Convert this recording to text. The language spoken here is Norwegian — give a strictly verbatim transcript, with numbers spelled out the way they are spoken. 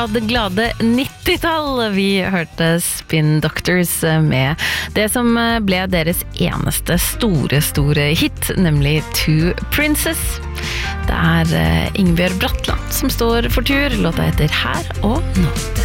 Det glade nittitall. Vi hørte Spin Doctors med det som ble deres eneste store, store hit, nemlig Two Princess. Det er Ingebjørg Bratland som står for tur. Låta heter Her og Nå.